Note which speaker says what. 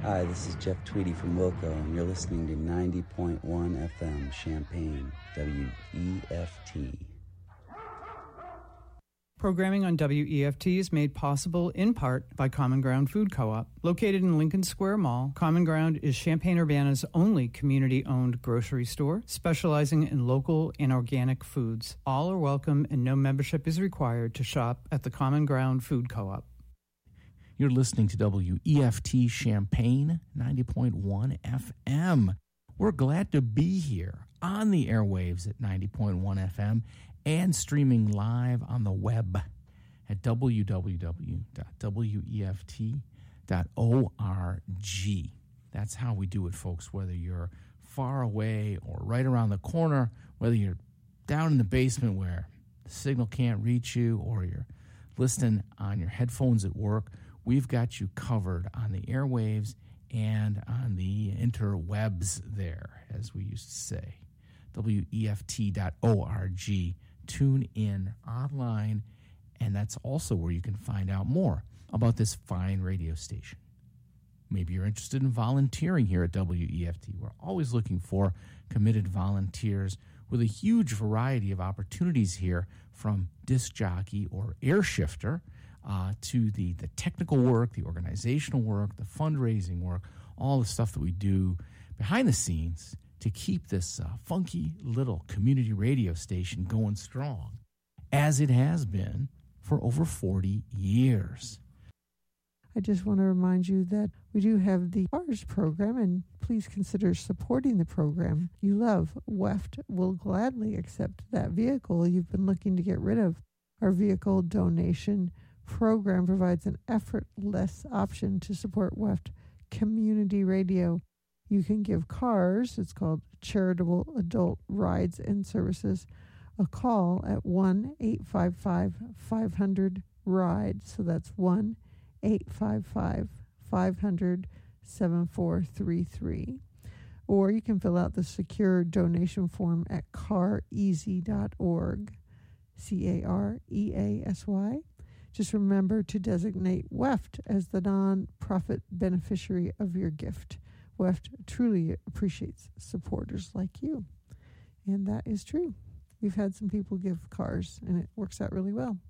Speaker 1: Hi, this is Jeff Tweedy from Wilco, and you're listening to 90.1 FM Champaign, WEFT.
Speaker 2: Programming on WEFT is made possible in part by Common Ground Food Co-op. Located in Lincoln Square Mall, Common Ground is Champaign-Urbana's only community-owned grocery store, specializing in local and organic foods. All are welcome and no membership is required to shop at the Common Ground Food Co-op.
Speaker 3: You're listening to WEFT Champaign 90.1 FM. We're glad to be here on the airwaves at 90.1 FM and streaming live on the web at www.weft.org. That's how we do it, folks, whether you're far away or right around the corner, whether you're down in the basement where the signal can't reach you or you're listening on your headphones at work. We've got you covered on the airwaves and on the interwebs there, as we used to say. WEFT.org. Tune in online, and that's also where you can find out more about this fine radio station. Maybe you're interested in volunteering here at WEFT. We're always looking for committed volunteers with a huge variety of opportunities here, from disc jockey or air shifter to the technical work, the organizational work, the fundraising work, all the stuff that we do behind the scenes to keep this funky little community radio station going strong, as it has been for over 40 years.
Speaker 4: I just want to remind you that we do have the CARS program, and please consider supporting the program you love. WEFT will gladly accept that vehicle you've been looking to get rid of. Our vehicle donation program provides an effortless option to support WEFT community radio. You can give CARS, it's called Charitable Adult Rides and Services, a call at 1-855-500-RIDE. So that's 1-855-500-7433. Or you can fill out the secure donation form at careasy.org, CAREASY. Just remember to designate WEFT as the non-profit beneficiary of your gift. WEFT truly appreciates supporters like you. And that is true. We've had some people give CARS, and it works out really well.